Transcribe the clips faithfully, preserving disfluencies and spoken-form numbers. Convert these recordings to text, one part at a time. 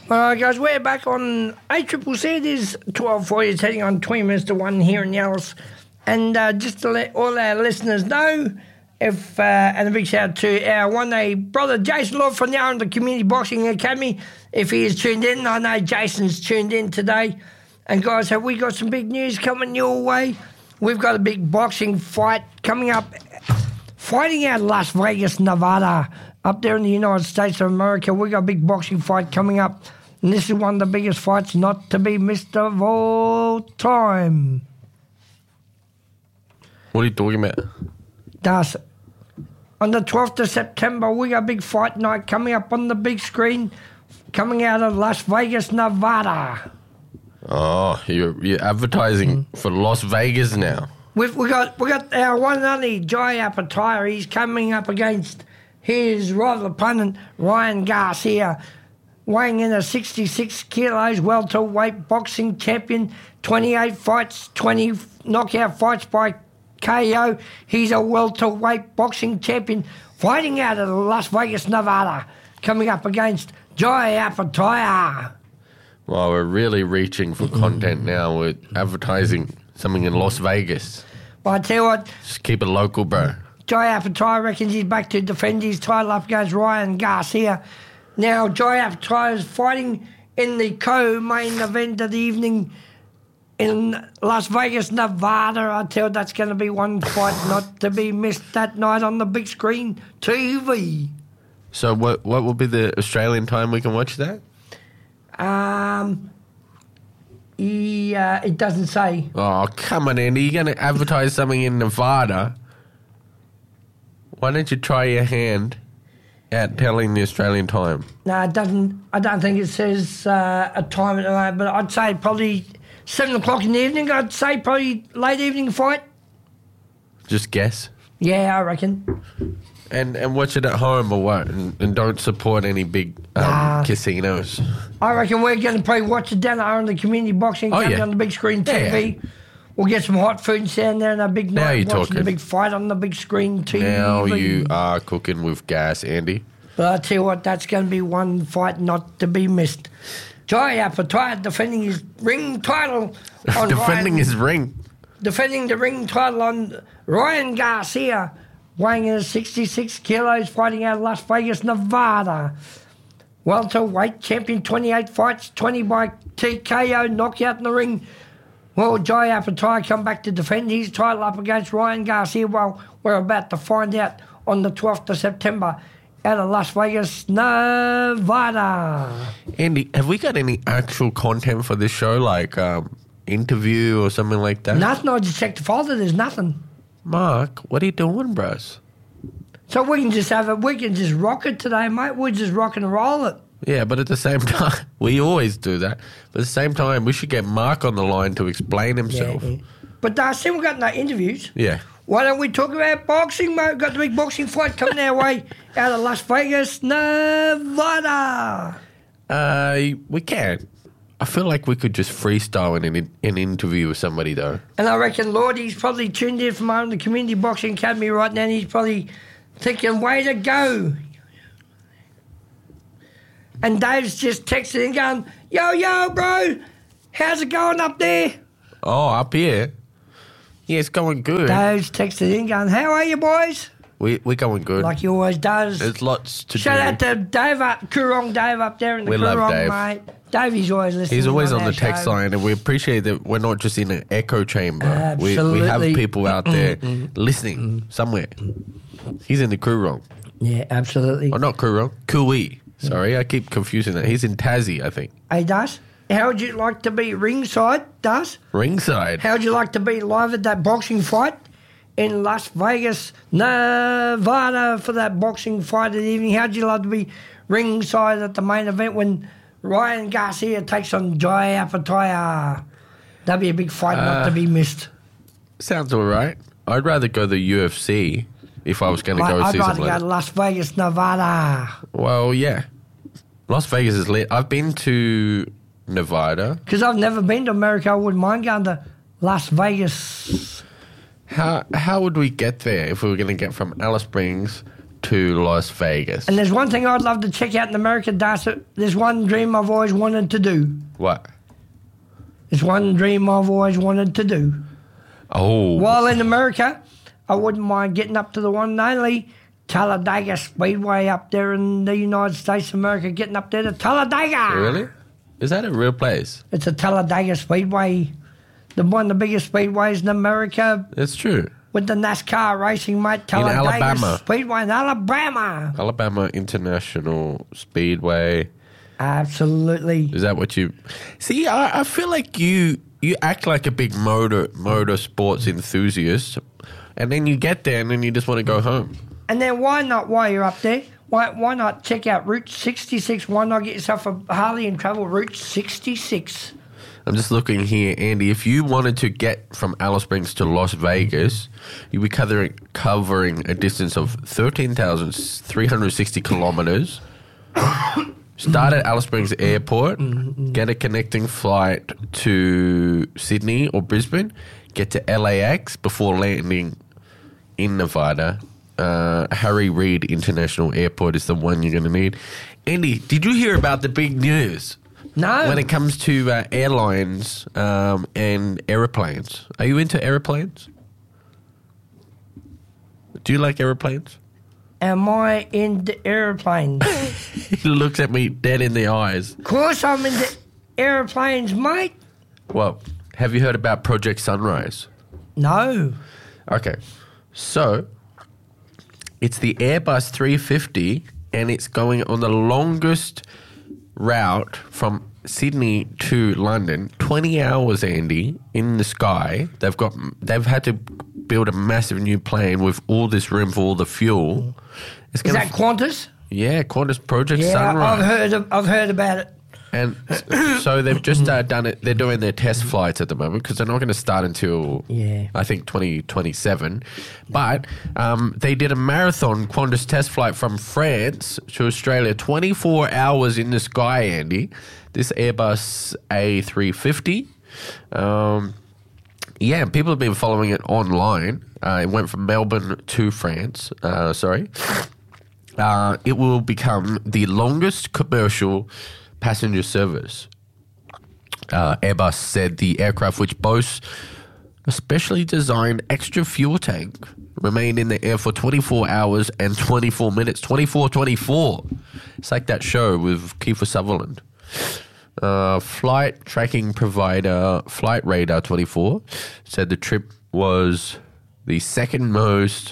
All right, guys, we're back on A Triple C. It is twelve for you, heading on twenty minutes to one here in Alice. And uh, just to let all our listeners know, if uh, and a big shout out to our one day brother Jason Lord from the Arundel Community Boxing Academy. If he is tuned in, I know Jason's tuned in today. And guys, have we got some big news coming your way? We've got a big boxing fight coming up, fighting out Las Vegas, Nevada, up there in the United States of America. We've got a big boxing fight coming up. And this is one of the biggest fights not to be missed of all time. What are you talking about? That's on the twelfth of September, we got a big fight night coming up on the big screen, coming out of Las Vegas, Nevada. Oh, you're, you're advertising mm. for Las Vegas now. We've we got we got our one and only Jai Opetaia. He's coming up against his rival opponent, Ryan Garcia, weighing in at sixty-six kilos, welterweight boxing champion, twenty-eight fights, twenty knockout fights by K O. He's a welterweight boxing champion, fighting out of Las Vegas, Nevada, coming up against Jai Opetaia. Well, we're really reaching for content now. We're advertising something in Las Vegas. Well, I tell you what. Just keep it local, bro. Jai Opetaia reckons he's back to defend his title up against Ryan Garcia. Now, Jai Opetaia is fighting in the co-main event of the evening in Las Vegas, Nevada. I tell you, that's going to be one fight not to be missed that night on the big screen T V. So what what will be the Australian time we can watch that? Um, yeah, it doesn't say. Oh, come on, Andy. You're going to advertise something in Nevada. Why don't you try your hand at telling the Australian time? No, it doesn't. I don't think it says uh, a time at the moment, but I'd say probably seven o'clock in the evening. I'd say probably late evening fight. Just guess? Yeah, I reckon. And and watch it at home or what? And, and don't support any big um, nah. casinos. I reckon we're going to probably watch it down on the community boxing oh, yeah. on the big screen T V. Yeah, yeah. We'll get some hot food and down there and a big now night you're watching talking. the big fight on the big screen T V. Now you are cooking with gas, Andy. But I tell you what, that's going to be one fight not to be missed. Jai Opetaia defending his ring title on defending Ryan, his ring. Defending the ring title on Ryan Garcia, weighing in at sixty-six kilos, fighting out of Las Vegas, Nevada. Welterweight champion, twenty-eight fights, twenty by T K O, knockout in the ring. Well, Jai Opetaia come back to defend his title up against Ryan Garcia. Well, we're about to find out on the twelfth of September out of Las Vegas, Nevada. Andy, have we got any actual content for this show, like um, interview or something like that? Nothing. I just checked the folder. There's nothing. Mark, what are you doing, bros? So we can just have it. We can just rock it today, mate. We're just rock and roll it. Yeah, but at the same time, we always do that. But at the same time, we should get Mark on the line to explain himself. Yeah, yeah. But uh, see, we've got no interviews. Yeah. Why don't we talk about boxing, mate? We've got the big boxing fight coming our way out of Las Vegas, Nevada. Uh, we can. I feel like we could just freestyle in an, an interview with somebody, though. And I reckon Lordy's probably tuned in from home, the Community Boxing Academy right now, and he's probably thinking, way to go. And Dave's just texting and going, yo, yo, bro, how's it going up there? Oh, up here? Yeah, it's going good. Dave's texting in going, how are you, boys? We, we're going good. Like he always does. There's lots to Shout do. out to Dave, up, Coorong Dave up there in the we Coorong, love Dave. mate. Davey's always listening. He's always on, on the text show. line, and we appreciate that we're not just in an echo chamber. Absolutely. We, we have people out there Mm-hmm. listening somewhere. He's in the Coorong. Yeah, absolutely. Oh, not Coorong. Kui. Sorry, I keep confusing that. He's in Tassie, I think. Hey, Das, how would you like to be ringside, Das? Ringside? How would you like to be live at that boxing fight in Las Vegas, Nevada for that boxing fight of the evening? How'd you like to be ringside at the main event when Ryan Garcia takes on Jai Opetaia? That'd be a big fight uh, not to be missed. Sounds all right. I'd rather go the U F C if I was going to go I'd see rather something. go like to Las Vegas, Nevada. Well, yeah. Las Vegas is lit. I've been to Nevada. Because I've never been to America. I wouldn't mind going to Las Vegas. How how would we get there if we were going to get from Alice Springs to Las Vegas. And there's one thing I'd love to check out in America, Darcy. There's one dream I've always wanted to do. What? There's one dream I've always wanted to do. Oh. While in America, I wouldn't mind getting up to the one and only Talladega Speedway up there in the United States of America, getting up there to Talladega. Really? Is that a real place? It's a Talladega Speedway, the one of the biggest speedways in America. That's true. With the NASCAR racing, mate. Talladega Alabama. Speedway in Alabama. Alabama International Speedway. Absolutely. Is that what you... See, I, I feel like you you act like a big motor motorsports enthusiast, and then you get there and then you just want to go home. And then why not, while you're up there, why why not check out Route sixty-six? Why not get yourself a Harley and travel Route sixty-six? I'm just looking here, Andy. If you wanted to get from Alice Springs to Las Vegas, you'd be covering, covering a distance of thirteen thousand three hundred sixty kilometres. Start at Alice Springs Airport, get a connecting flight to Sydney or Brisbane, get to L A X before landing in Nevada. Uh, Harry Reid International Airport is the one you're going to need. Andy, did you hear about the big news? No. When it comes to uh, airlines um, and aeroplanes. Are you into aeroplanes? Do you like aeroplanes? Am I into aeroplanes? He looks at me dead in the eyes. Of course I'm into aeroplanes, mate. Well, have you heard about Project Sunrise? No. Okay. So, it's the Airbus three fifty, and it's going on the longest route from Sydney to London. twenty hours, Andy, in the sky. They've got. They've had to build a massive new plane with all this room for all the fuel. It's Is gonna that Qantas? Yeah, Qantas Project Yeah, Sunrise. I've heard. Of, I've heard about it. And so they've just uh, done it. They're doing their test flights at the moment because they're not going to start until, Yeah. I think, twenty twenty-seven. But um, they did a marathon Qantas test flight from France to Australia, twenty-four hours in the sky, Andy. This Airbus A three fifty. Um, yeah, people have been following it online. Uh, it went from Melbourne to France. Uh, sorry. Uh, it will become the longest commercial passenger service. Uh, Airbus said the aircraft, which boasts a specially designed extra fuel tank, remained in the air for twenty-four hours and twenty-four minutes. twenty-four twenty-four. It's like that show with Kiefer Sutherland. Uh, flight tracking provider Flight Radar twenty-four said the trip was the second most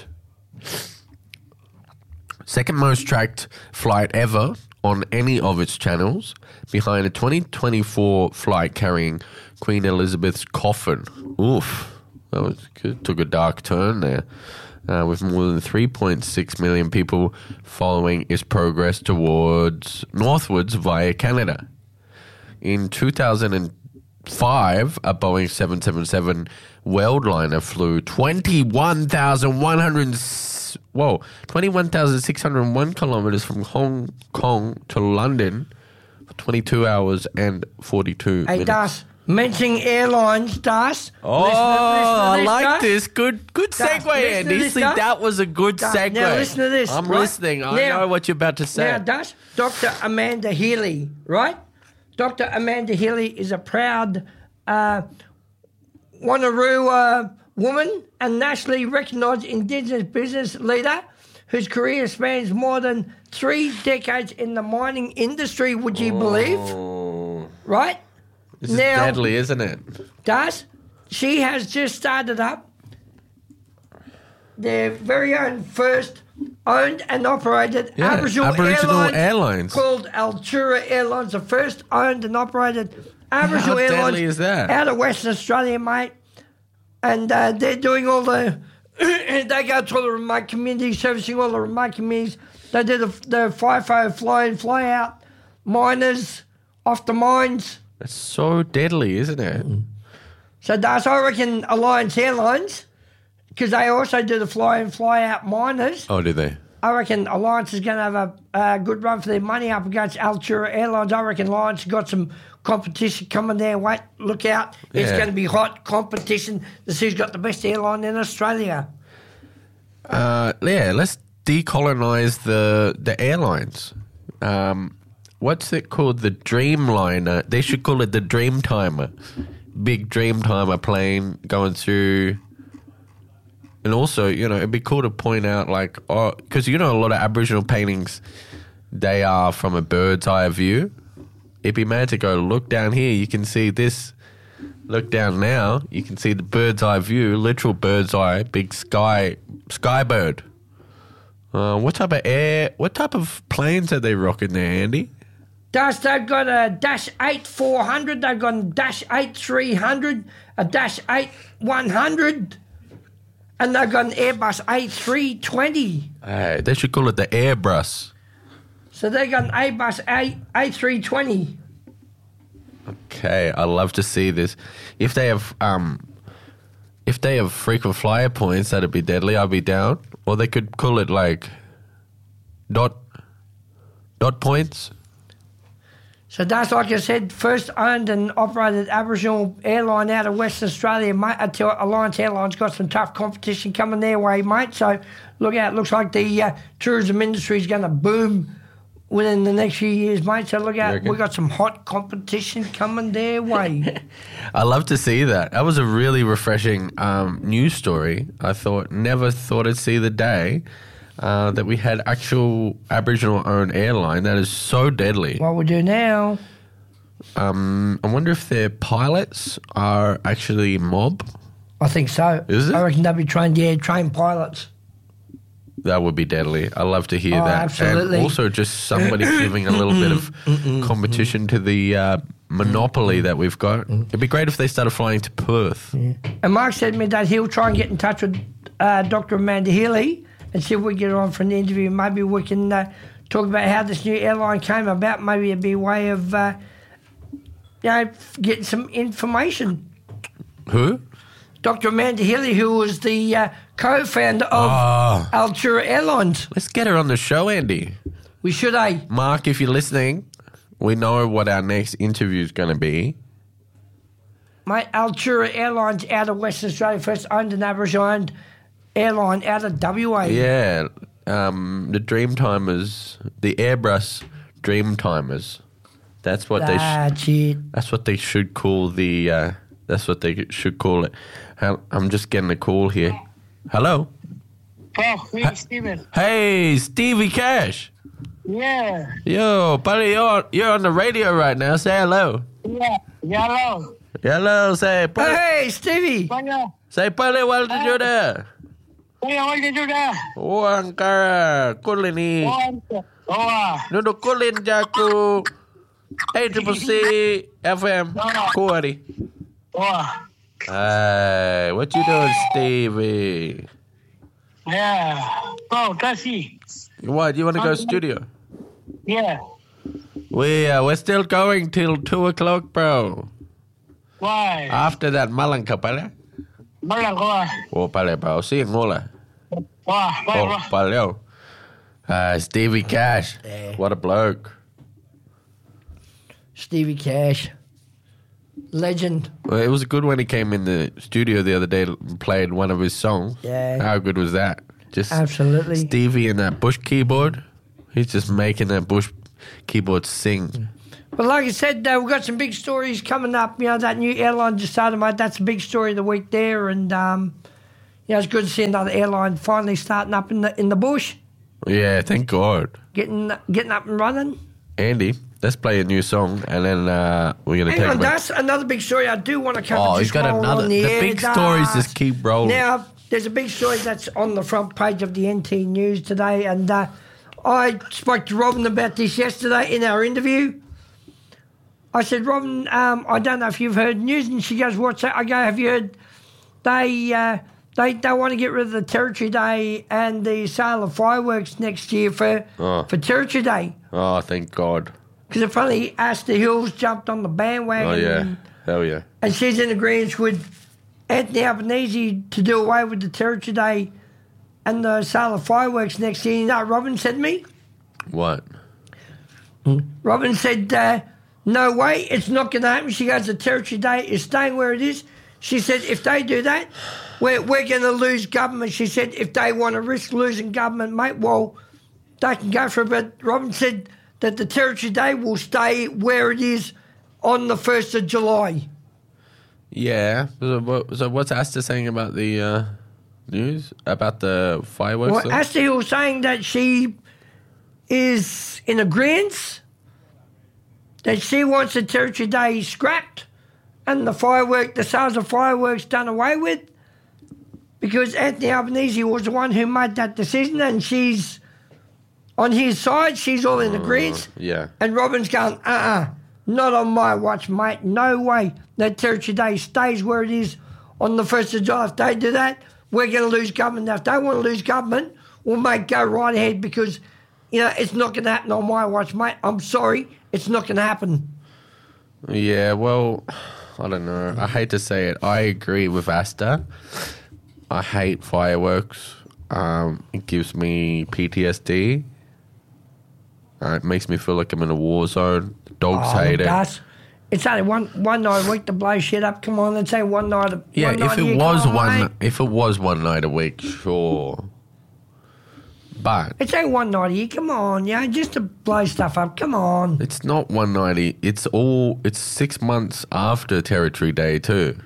second most tracked flight ever on any of its channels, behind a twenty twenty-four flight carrying Queen Elizabeth's coffin. Oof, that was good. Took a dark turn there. Uh, with more than three point six million people following its progress towards northwards via Canada. In two thousand five, a Boeing seven seventy-seven Worldliner flew twenty-one thousand one hundred whoa, twenty-one thousand six hundred one kilometers from Hong Kong to London for twenty-two hours and forty-two Hey, minutes. Das, mentioning airlines, Das. Oh, listen to- listen to I this, like Das. this. Good good Das, segue, listen to Andy. this, See, Das. that was a good Das, segue. now listen to this, I'm right? listening. I Now- know what you're about to say. Now, Das, Doctor Amanda Healy, right? Doctor Amanda Healy is a proud uh, Wanneroo uh, woman and nationally recognised Indigenous business leader whose career spans more than three decades in the mining industry, would you believe? Oh, Right? this is Now- deadly, isn't it? Das, she has just started up their very own first owned and operated Yeah, Aboriginal, Aboriginal airlines, Airlines. called Altura Airlines, the first owned and operated Aboriginal How airlines deadly is that? out of Western Australia, mate. And uh, they're doing all the, they go to all the remote communities, servicing all the remote communities. They do the, the FIFO fly in, fly out, miners off the mines. It's so deadly, isn't it? So, Das, I reckon Alliance Airlines, because they also do the fly in, fly out miners. Oh, do they? I reckon Alliance is going to have a, a good run for their money up against Altura Airlines. I reckon Alliance got some competition coming their way. Look out. It's Yeah. going to be hot competition to see who's got the best airline in Australia. Uh, yeah, let's decolonize the the airlines. Um, what's it called? The Dreamliner. They should call it the Dreamtimer. Big Dreamtimer plane going through. And also, you know, it'd be cool to point out, like, oh, because you know a lot of Aboriginal paintings, they are from a bird's eye view. It'd be mad to go look down here. You can see this. Look down now. You can see the bird's eye view, literal bird's eye, big sky sky bird. Uh, what type of air? What type of planes are they rocking there, Andy? Dash, they've got a Dash eight four hundred, they've got a Dash eight three hundred, a Dash eight one hundred, and they've got an Airbus A three twenty. Uh, they should call it the Airbus. So they've got an Airbus A, A three twenty. Okay, I'd love to see this. If they have, um, if they have frequent flyer points, that'd be deadly. I'd be down. Or they could call it like dot dot points. So that's, like I said, first owned and operated Aboriginal airline out of Western Australia, mate, until Alliance Airlines got some tough competition coming their way, mate. So look out, looks like the uh, tourism industry is going to boom within the next few years, mate. So look out, we've got some hot competition coming their way. I love to see that. That was a really refreshing um, news story. I thought, never thought I'd see the day uh, that we had actual Aboriginal-owned airline. That is so deadly. What we do now? Um, I wonder if their pilots are actually mob. I think so. Is it? I reckon they'll be trained, yeah, trained pilots. That would be deadly. I love to hear Oh, that. absolutely. And also just somebody giving a little bit of competition to the uh, monopoly that we've got. It'd be great if they started flying to Perth. Yeah. And Mark said to me that he'll try and get in touch with uh, Doctor Amanda Healy and see if we can get her on for an interview. Maybe we can uh, talk about how this new airline came about. Maybe it'd be a way of, uh, you know, getting some information. Who? Doctor Amanda Healy, who was the uh, co-founder of Oh. Altura Airlines. Let's get her on the show, Andy. We should, eh? Mark, if you're listening, we know what our next interview is going to be. Mate, Altura Airlines out of Western Australia, first owned and Aboriginal-owned airline out of W A. Yeah, um, the Dreamtimers, the Airbus Dreamtimers. That's what they. Sh- That's it. that's what they should call the. Uh, that's what they should call it. Hel- I'm just getting a call here. Hello. Oh, me, Steven. Hey, Stevie Cash. Yeah, Yo, buddy, you're, you're on the radio right now. Say hello. yeah, hello. Hello, say, buddy. Hey, Stevie. Vaya, Say, buddy, what did you do? vaya, oye, Judah. Uang kara, kulini. Oh, oh, Nundu kulin jaku. Hey, Triple C F M. Kuari. oh, Hey, what you doing, Stevie? yeah. Oh, Tassie. What, you want to go studio? Yeah. We, uh, we're still going till two o'clock, bro. Why? After that, malang ka pala? Malang ko. O pala, bro. Si ngola. Wah, why, Oh, wah. pala. Uh, Stevie Cash. Yeah. What a bloke. Stevie Cash. Legend. Well, it was good when he came in the studio the other day and played one of his songs. Yeah. How good was that? Just Absolutely. Stevie and that Bush keyboard. He's just making that Bush keyboard sing. But like I said, uh, we've got some big stories coming up. You know, that new airline just started, mate. That's a big story of the week there. And, um, you know, it's good to see another airline finally starting up in the in the bush, Yeah, thank God. getting getting up and running. Andy, let's play a new song and then uh, we're going to Hang take on, a break. that's another big story I do want to cover. Oh, just he's got while we're another. on The, the air, big stories Das. just keep rolling. Now, there's a big story that's on the front page of the N T News today, and uh, I spoke to Robin about this yesterday in our interview. I said, Robin, um, I don't know if you've heard news, and she goes, what's that? I go, have you heard they, uh, they, they want to get rid of the Territory Day and the sale of fireworks next year for, Oh. for Territory Day. Oh, thank God. Because apparently Astor Hills jumped on the bandwagon. Oh, yeah. And, Hell yeah. and she's in agreement with Anthony Albanese to do away with the Territory Day and the sale of fireworks next year. You know what Robin said to me? What? Robin said, uh, no way, it's not going to happen. She goes, the Territory Day is staying where it is. She said, if they do that, we're, we're going to lose government. She said, if they want to risk losing government, mate, well, they can go for it. But Robin said that the Territory Day will stay where it is on the first of July. Yeah. So, what, so what's Asta saying about the uh, news? About the fireworks? Well, thing? Asta Hill saying that she is in agreement that she wants the Territory Day scrapped and the firework, the sales of fireworks done away with, because Anthony Albanese was the one who made that decision, and she's on his side. She's all in agreement. Yeah. And Robin's going, uh-uh, not on my watch, mate. No way that Territory Day stays where it is on the first of July. If they do that, we're going to lose government. Now, if they want to lose government, we'll make go right ahead, because, you know, it's not going to happen on my watch, mate. I'm sorry. It's not going to happen. Yeah, well, I don't know. I hate to say it. I agree with Asta. I hate fireworks. Um, it gives me P T S D. Uh, it makes me feel like I'm in a war zone. Dogs Oh, hate it. Gus, it's only one one night a week to blow shit up. Come on, let's say one night. A, Yeah, one night if a it year, was come on, one, mate. if it was one night a week, sure. But It's only one night a year. Come on, yeah, just to blow stuff up. Come on. it's not one ninety. It's all. It's six months after Territory Day too.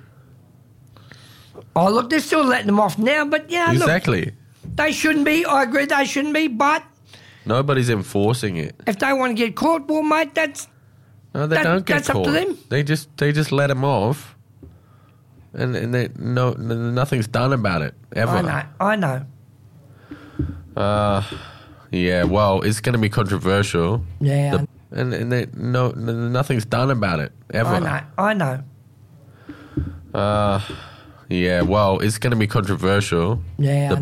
Oh, look, they're still letting them off now, but yeah, Exactly. look, they shouldn't be. I agree, they shouldn't be. But Nobody's enforcing it. if they want to get caught, well, mate, that's No, they That- don't get that's up caught. to them. They just they just let them off, and and they, no n- nothing's done about it ever. I know, I know. Uh, yeah. Well, it's going to be controversial. Yeah, The- and and they, no n- nothing's done about it ever. I know, I know. Uh, yeah. Well, it's going to be controversial. Yeah, The